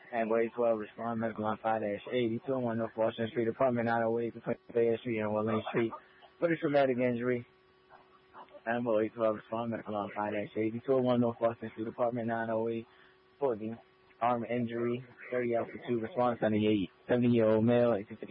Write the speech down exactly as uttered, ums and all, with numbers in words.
And Wade twelve, respond medical on five eighty, two oh one North Washington Street, apartment nine oh eight, between Bay Street and Willing Street, for the traumatic injury. And Wade twelve, respond medical on five eighty, two oh one North Washington Street, apartment nine oh eight, for the arm injury, thirty Alpha two, response seventy-eight, seventy-year-old male,